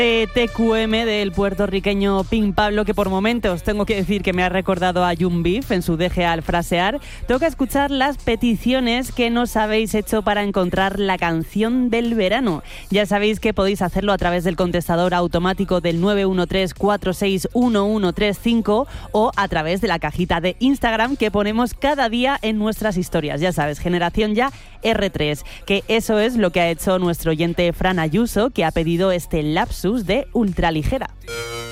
TQM del puertorriqueño Pink Pablo, que por momentos tengo que decir que me ha recordado a Jun Beef en su deje al frasear. Toca escuchar las peticiones que nos habéis hecho para encontrar la canción del verano. Ya sabéis que podéis hacerlo a través del contestador automático del 913-461135 o a través de la cajita de Instagram que ponemos cada día en nuestras historias. Ya sabes, Generación Ya R3, que eso es lo que ha hecho nuestro oyente Fran Ayuso, que ha pedido este lapsus de Ultraligera.